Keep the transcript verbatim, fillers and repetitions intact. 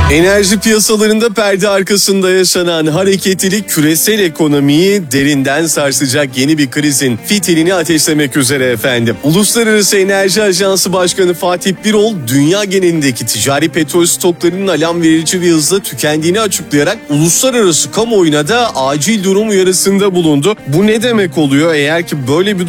Enerji piyasalarında perde arkasında yaşanan hareketlilik küresel ekonomiyi derinden sarsacak yeni bir krizin fitilini ateşlemek üzere efendim. Uluslararası Enerji Ajansı Başkanı Fatih Birol, dünya genelindeki ticari petrol stoklarının alarm verici bir hızla tükendiğini açıklayarak uluslararası kamuoyuna da acil durum uyarısında bulundu. Bu ne demek oluyor? Eğer ki böyle bir